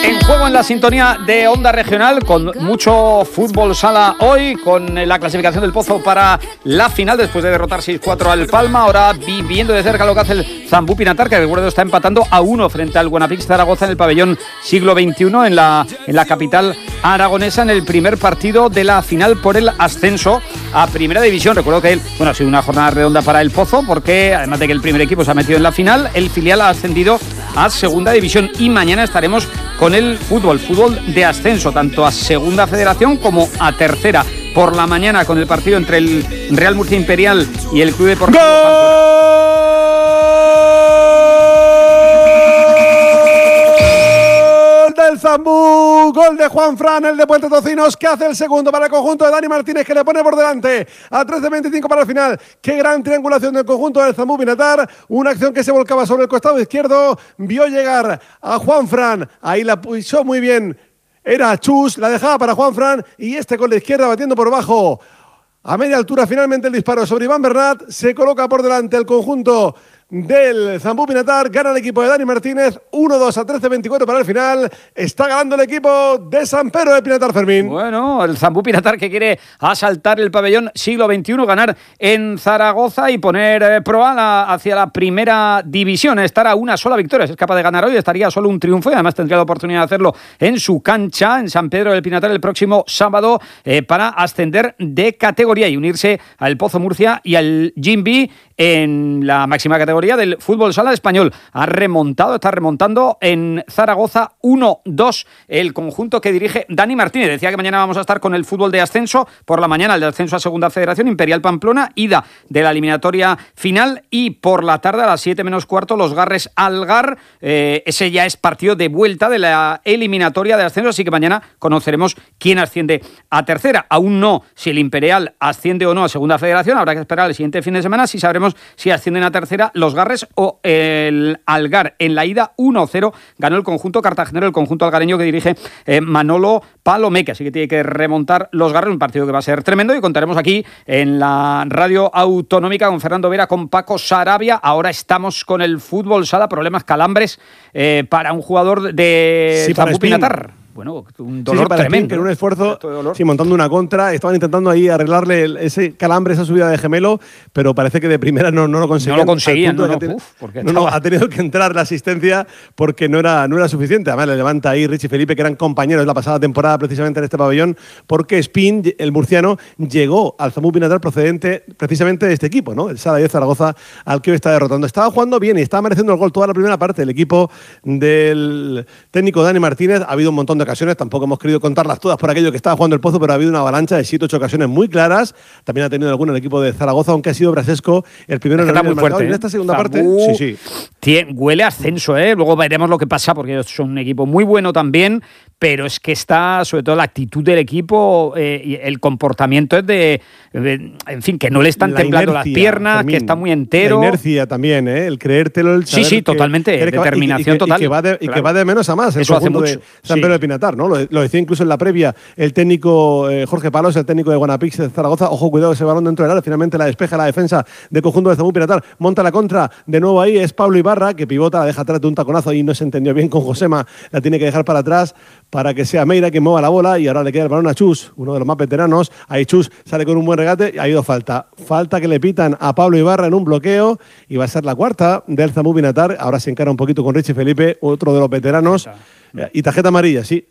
En juego en la sintonía de Onda Regional, con mucho fútbol sala hoy, con la clasificación del Pozo para la final después de derrotar 6-4 al Palma. Ahora viviendo de cerca lo que hace el Zambú Pinatar, que recuerdo está empatando a 1 frente al Guanapix Zaragoza en el pabellón Siglo XXI en la capital aragonesa, en el primer partido de la final por el ascenso a Primera División. Recuerdo que ha sido una jornada redonda para el Pozo, porque además de que el primer equipo se ha metido en la final, el filial ha ascendido a Segunda División y mañana estaremos con el fútbol de ascenso, tanto a Segunda Federación como a Tercera. Por la mañana con el partido entre el Real Murcia Imperial y el Club Deportivo del Zambú, gol de Juanfran, el de Puente Tocinos, que hace el segundo para el conjunto de Dani Martínez, que le pone por delante a 13-25 para el final. Qué gran triangulación del conjunto del Zambú Pinatar, una acción que se volcaba sobre el costado izquierdo, vio llegar a Juanfran, ahí la puso muy bien, era Chus, la dejaba para Juanfran, y este con la izquierda batiendo por bajo a media altura. Finalmente el disparo sobre Iván Bernat, se coloca por delante el conjunto del Zambú Pinatar, gana el equipo de Dani Martínez 1-2 a 13-24 para el final. Está ganando el equipo de San Pedro de Pinatar, Fermín. Bueno, el Zambú Pinatar, que quiere asaltar el pabellón Siglo XXI, ganar en Zaragoza y poner proa hacia la Primera División, estar a una sola victoria. Si es capaz de ganar hoy, estaría solo un triunfo, y además tendría la oportunidad de hacerlo en su cancha, en San Pedro del Pinatar, el próximo sábado, para ascender de categoría y unirse al Pozo Murcia y al Jimby en la máxima categoría del fútbol sala español. Está remontando en Zaragoza 1-2 el conjunto que dirige Dani Martínez. Decía que mañana vamos a estar con el fútbol de ascenso, por la mañana el de ascenso a Segunda Federación, Imperial Pamplona, ida de la eliminatoria final, y por la tarde a las 7 menos cuarto los Garres Algar. Ese ya es partido de vuelta de la eliminatoria de ascenso, así que mañana conoceremos quién asciende a Tercera. Aún no si el Imperial asciende o no a Segunda Federación, habrá que esperar el siguiente fin de semana si sabremos si ascienden a Tercera los Garres o el Algar. En la ida 1-0 ganó el conjunto cartagenero, el conjunto algareño que dirige Manolo Palomeque, así que tiene que remontar los Garres, un partido que va a ser tremendo, y contaremos aquí en la radio autonómica con Fernando Vera, con Paco Sarabia. Ahora estamos con el fútbol sala, problemas calambres para un jugador de Zambú Pinatar. Bueno, un dolor tremendo. Que en un esfuerzo, montando una contra, estaban intentando ahí arreglarle ese calambre, esa subida de gemelo, pero parece que de primera no lo conseguían. No lo conseguían, ha tenido que entrar la asistencia porque no era suficiente. Además le levanta ahí Richie Felipe, que eran compañeros la pasada temporada precisamente en este pabellón, porque Spin, el murciano, llegó al Zambú Pinatar procedente precisamente de este equipo, ¿no? El Sala de Zaragoza, al que hoy está derrotando. Estaba jugando bien y estaba mereciendo el gol toda la primera parte. El equipo del técnico Dani Martínez, ha habido un montón de ocasiones, tampoco hemos querido contarlas todas por aquello que estaba jugando el Pozo, pero ha habido una avalancha de 7-8 ocasiones muy claras. También ha tenido alguna el equipo de Zaragoza, aunque ha sido Brasesco el primero en el muy fuerte, y en esta segunda parte huele a ascenso, luego veremos lo que pasa, porque ellos son un equipo muy bueno también, pero es que está, sobre todo la actitud del equipo, y el comportamiento es en fin, que no le están temblando las piernas, Fermín, que está muy entero. La inercia también, el creértelo, el saber sí, totalmente, determinación total. Y que va de menos a más el eso conjunto de San Pedro de Pinatar, ¿no? Lo decía incluso en la previa el técnico Jorge Palos, el técnico de Guanapix de Zaragoza. Ojo, cuidado ese balón dentro del área, finalmente la despeja la defensa del conjunto de Zambú Pinatar, monta la contra, de nuevo ahí es Pablo Ibarra, que pivota, la deja atrás de un taconazo y no se entendió bien con Josema, la tiene que dejar para atrás para que sea Meira quien mueva la bola, y ahora le queda el balón a Chus, uno de los más veteranos. Ahí Chus sale con un buen regate, ha ido falta que le pitan a Pablo Ibarra en un bloqueo, y va a ser la cuarta del Zambú Pinatar. Ahora se encara un poquito con Richie Felipe, otro de los veteranos. Y tarjeta amarilla, sí.